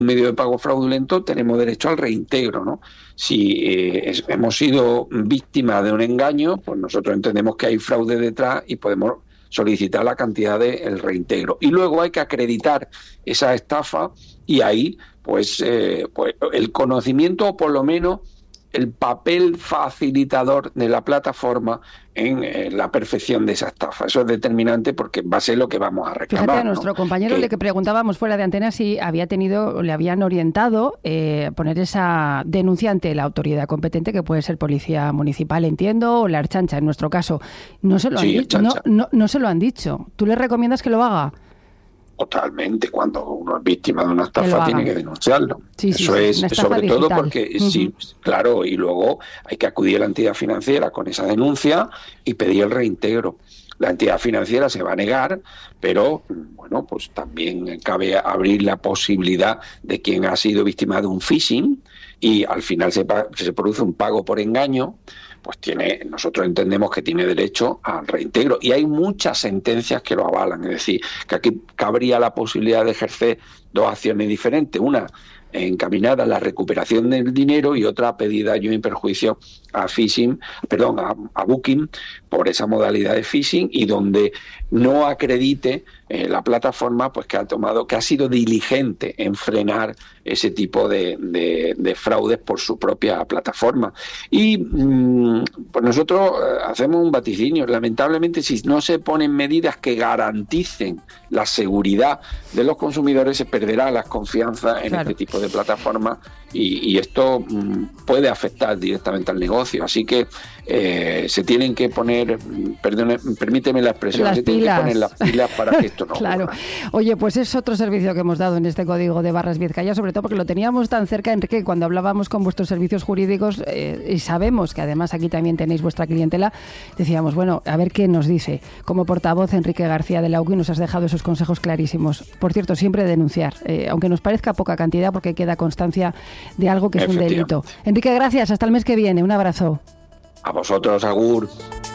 medio de pago fraudulento, tenemos derecho al reintegro, ¿no? Si hemos sido víctimas de un engaño, pues nosotros entendemos que hay fraude detrás y podemos solicitar la cantidad del reintegro. Y luego hay que acreditar esa estafa y ahí, pues el conocimiento, o por lo menos el papel facilitador de la plataforma en la perfección de esa estafa. Eso es determinante porque va a ser lo que vamos a reclamar. Fíjate, a nuestro compañero le que preguntábamos fuera de antena si le habían orientado poner esa denuncia ante la autoridad competente, que puede ser policía municipal, entiendo, o la Ertzaintza en nuestro caso. No se lo han dicho. No se lo han dicho. ¿Tú le recomiendas que lo haga? Totalmente, cuando uno es víctima de una estafa tiene que denunciarlo. Eso es sobre digital. todo porque sí, claro, y luego hay que acudir a la entidad financiera con esa denuncia y pedir el reintegro. La entidad financiera se va a negar, pero bueno, pues también cabe abrir la posibilidad de quien ha sido víctima de un phishing y al final se produce un pago por engaño, pues nosotros entendemos que tiene derecho al reintegro. Y hay muchas sentencias que lo avalan, es decir, que aquí cabría la posibilidad de ejercer dos acciones diferentes, una encaminada a la recuperación del dinero y otra pedida daño y perjuicio a Booking por esa modalidad de phishing, y donde no acredite la plataforma pues que ha sido diligente en frenar ese tipo de fraudes por su propia plataforma. Y pues nosotros hacemos un vaticinio. Lamentablemente, si no se ponen medidas que garanticen la seguridad de los consumidores, se perderá la confianza en este tipo de plataformas y esto puede afectar directamente al negocio. Así que se tienen que poner, permíteme la expresión, se tienen que poner las pilas para que esto no Claro. ocurra. Oye, pues es otro servicio que hemos dado en este código de Barras Vizcaya, sobre todo porque lo teníamos tan cerca, Enrique, cuando hablábamos con vuestros servicios jurídicos, y sabemos que además aquí también tenéis vuestra clientela, decíamos, bueno, a ver qué nos dice. Como portavoz, Enrique García de la UCI, nos has dejado esos consejos clarísimos. Por cierto, siempre denunciar, aunque nos parezca poca cantidad, porque queda constancia de algo que es un delito. Enrique, gracias. Hasta el mes que viene. Un abrazo. A vosotros, agur.